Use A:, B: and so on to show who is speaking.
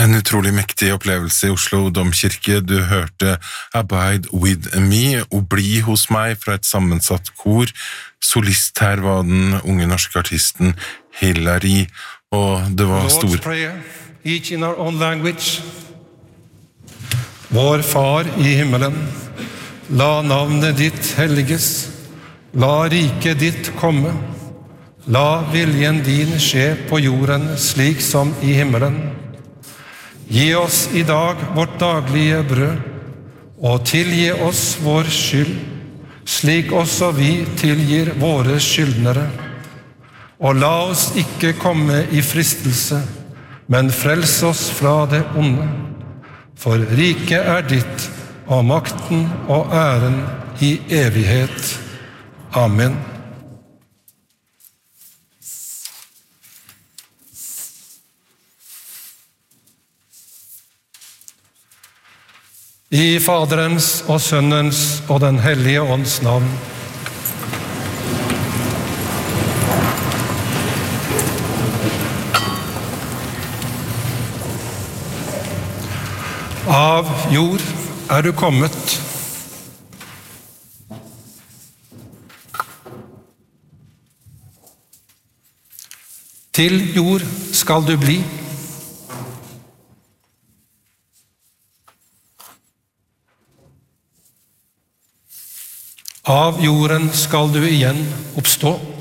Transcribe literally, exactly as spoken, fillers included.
A: En utrolig mektig opplevelse i Oslo Domkirke. Du hørte Abide with me og Bli hos meg fra et sammensatt kor. Solist her var den unge norske artisten Hilary, og det var stor...
B: Lord's Prayer, each in our own language. Vår Far i himmelen, la navnet ditt helliges, la riket ditt komme, la viljen din skje på jorden slik som i himmelen. Gi oss i dag vårt daglige brød, og tilgi oss vår skyld, slik også vi tilgir våre skyldnere. Og la oss ikke komme i fristelse, men frels oss fra det onde. For riket er ditt, og makten og æren i evighet. Amen. I Faderens og Sønnens og den hellige ånds navn. Av jord er du kommet. Til jord skal du bli. Av jorden skal du igjen oppstå.